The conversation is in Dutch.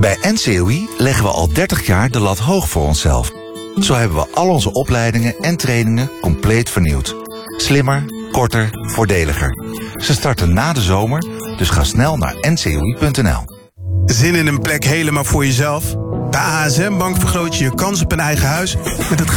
Bij NCOI leggen we al 30 jaar de lat hoog voor onszelf. Zo hebben we al onze opleidingen en trainingen compleet vernieuwd. Slimmer, korter, voordeliger. Ze starten na de zomer, dus ga snel naar ncoi.nl. Zin in een plek helemaal voor jezelf? Bij ASM Bank vergroot je je kans op een eigen huis met het